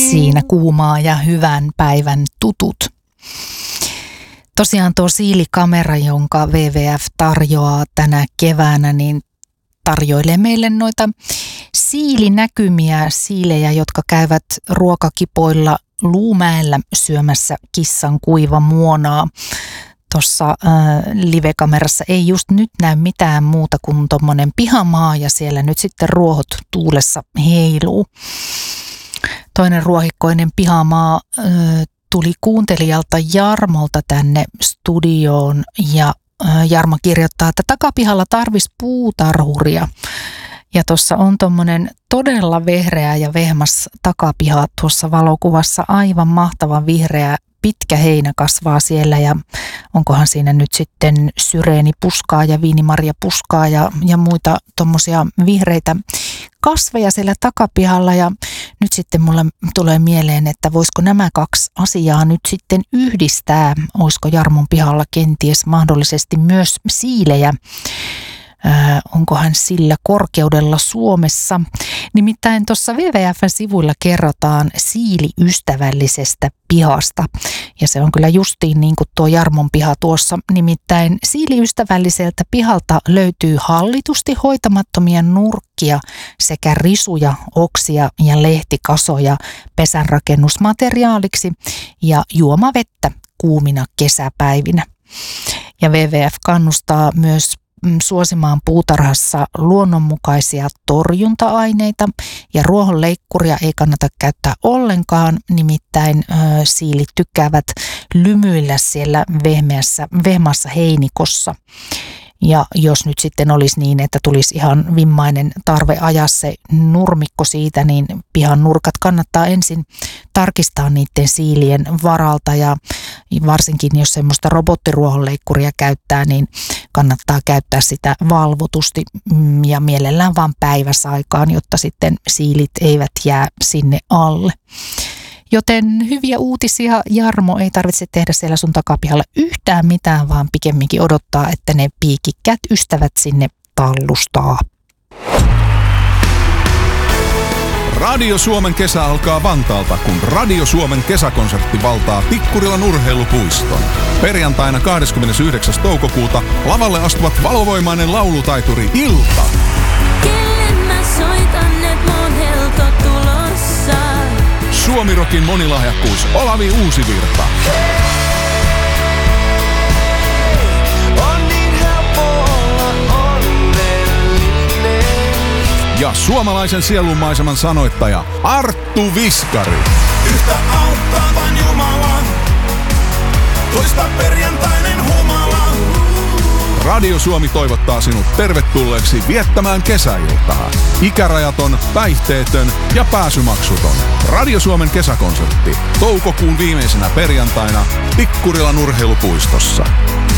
Siinä kuumaa ja hyvän päivän tutut. Tosiaan tuo siilikamera, jonka WWF tarjoaa tänä keväänä, niin tarjoilee meille noita siilinäkymiä, siilejä, jotka käyvät ruokakipoilla Luumäellä syömässä kissan kuivamuonaa. Tuossa livekamerassa ei just nyt näy mitään muuta kuin tommonen pihamaa ja siellä nyt sitten ruohot tuulessa heiluu. Toinen ruohikkoinen pihamaa tuli kuuntelijalta Jarmolta tänne studioon ja Jarmo kirjoittaa, että takapihalla tarvisi puutarhuria. Ja tuossa on tommonen todella vehreä ja vehmas takapiha tuossa valokuvassa, aivan mahtavan vihreä. Pitkä heinä kasvaa siellä ja onkohan siinä nyt sitten syreenipuskaa ja viinimarjapuskaa ja muita tommosia vihreitä kasveja siellä takapihalla. Ja nyt sitten mulle tulee mieleen, että voisiko nämä kaksi asiaa nyt sitten yhdistää. Olisiko Jarmon pihalla kenties mahdollisesti myös siilejä? Onkohan sillä korkeudella Suomessa? Nimittäin tuossa WWF-sivuilla kerrotaan siiliystävällisestä pihasta. Ja se on kyllä justiin niin kuin tuo Jarmon piha tuossa. Nimittäin siiliystävälliseltä pihalta löytyy hallitusti hoitamattomia nurkkia sekä risuja, oksia ja lehtikasoja pesänrakennusmateriaaliksi ja juomavettä kuumina kesäpäivinä. Ja WWF kannustaa myös suosimaan puutarhassa luonnonmukaisia torjunta-aineita ja ruohonleikkuria ei kannata käyttää ollenkaan, siilit tykkäävät lymyillä siellä vehmaassa heinikossa. Ja jos nyt sitten olisi niin, että tulisi ihan vimmainen tarve ajaa se nurmikko siitä, niin pihan nurkat kannattaa ensin tarkistaa niiden siilien varalta ja varsinkin jos semmoista robottiruohonleikkuria käyttää, niin kannattaa käyttää sitä valvotusti ja mielellään vaan päiväsaikaan, jotta sitten siilit eivät jää sinne alle. Joten hyviä uutisia, Jarmo, ei tarvitse tehdä siellä sun takapihalla yhtään mitään, vaan pikemminkin odottaa, että ne piikikkäät ystävät sinne tallustaa. Radio Suomen kesä alkaa Vantaalta, kun Radio Suomen kesäkonsertti valtaa Tikkurilan urheilupuiston. Perjantaina 29. toukokuuta lavalle astuvat valovoimainen laulutaituri Ilta. Kelle mä soitan, et mun helto tulossa. Suomirokin monilahjakkuus Olavi Uusivirta. On niin helppo olla onnellinen. Ja suomalaisen sielunmaiseman sanoittaja Arttu Viskari. Yhtä auttaa vain Jumala, toista perjantainen humala. Radio Suomi toivottaa sinut tervetulleeksi viettämään kesäiltaa. Ikärajaton, päihteetön ja pääsymaksuton. Radio Suomen kesäkonsertti toukokuun viimeisenä perjantaina Tikkurilan urheilupuistossa.